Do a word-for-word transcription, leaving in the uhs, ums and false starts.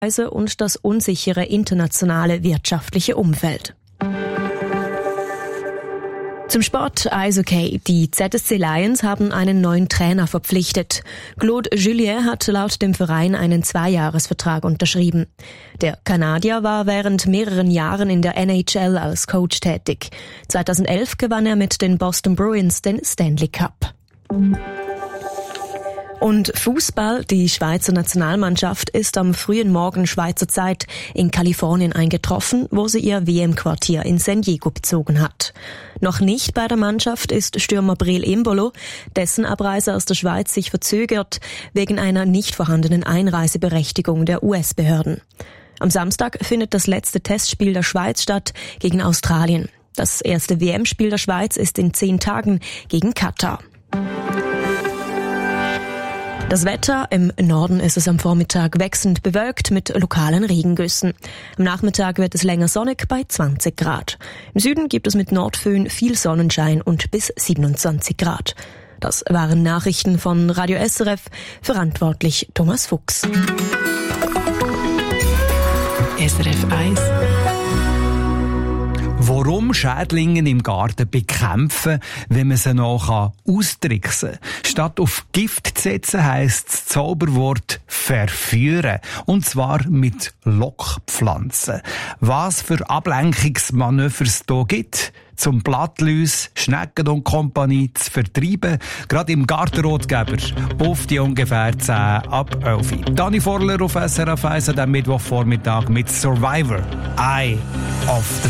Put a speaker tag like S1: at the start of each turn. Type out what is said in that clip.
S1: und das unsichere internationale wirtschaftliche Umfeld. Zum Sport Eishockey. Die Z S C Lions haben einen neuen Trainer verpflichtet. Claude Julien hat laut dem Verein einen Zweijahresvertrag unterschrieben. Der Kanadier war während mehreren Jahren in der N H L als Coach tätig. zweitausendelf gewann er mit den Boston Bruins den Stanley Cup. Und Fußball, die Schweizer Nationalmannschaft ist am frühen Morgen Schweizer Zeit in Kalifornien eingetroffen, wo sie ihr W M-Quartier in San Diego bezogen hat. Noch nicht bei der Mannschaft ist Stürmer Breel Embolo, dessen Abreise aus der Schweiz sich verzögert wegen einer nicht vorhandenen Einreiseberechtigung der U S-Behörden. Am Samstag findet das letzte Testspiel der Schweiz statt gegen Australien. Das erste W M-Spiel der Schweiz ist in zehn Tagen gegen Katar. Das Wetter: Im Norden ist es am Vormittag wechselnd bewölkt mit lokalen Regengüssen. Am Nachmittag wird es länger sonnig bei zwanzig Grad. Im Süden gibt es mit Nordföhn viel Sonnenschein und bis siebenundzwanzig Grad. Das waren Nachrichten von Radio S R F, verantwortlich Thomas Fuchs.
S2: S R F eins. Warum Schädlinge im Garten bekämpfen, wenn man sie noch austricksen kann? Statt auf Gift zu setzen, heisst das Zauberwort verführen. Und zwar mit Lockpflanzen. Was für Ablenkungsmanöver es hier gibt, zum Blattläuse, Schnecken und Kompanie zu vertreiben, gerade im Gartenrotgeber auf die ungefähr zehn ab elf. Dani Vorler auf S R F eins an diesem Mittwochvormittag mit Survivor, Eye of the